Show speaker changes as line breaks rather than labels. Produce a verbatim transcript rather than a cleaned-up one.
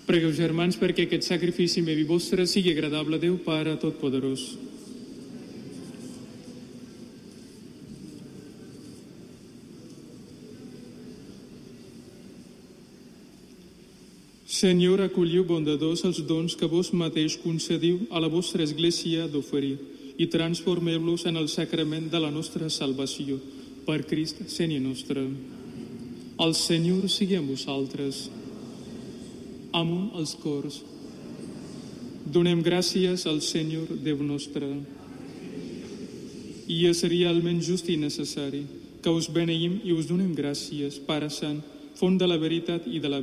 Pregueu, germans, perquè aquest sacrifici meu i vostre sigui agradable a Déu Pare Totpoderós. Senyor, acolliu bondadors els dons que vos mateix concediu a la vostra Església d'oferir i transformeu-los en el sacrament de la nostra salvació. Per Crist, Senyor nostre. El Senyor sigui amb vosaltres. Amunt els cors. Donem gràcies al Senyor Déu nostre. I és realment just i necessari que us beneïm i us donem gràcies, Pare Sant, font de la veritat i de la